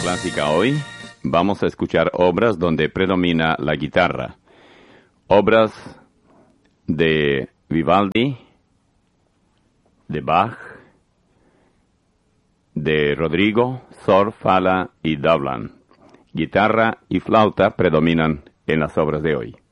clásica hoy vamos a escuchar obras donde predomina la guitarra. Obras de Vivaldi, de Bach, de Rodrigo, Sor, Fala y Dowland. Guitarra y flauta predominan en las obras de hoy.